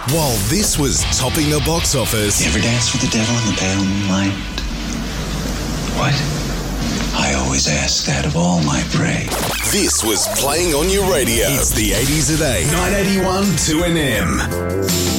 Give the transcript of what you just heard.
While this was topping the box office... You ever danced with the devil in the pale moonlight? What? I always ask that of all my prey. This was playing on your radio. It's the 80s at 8. 981 2NM.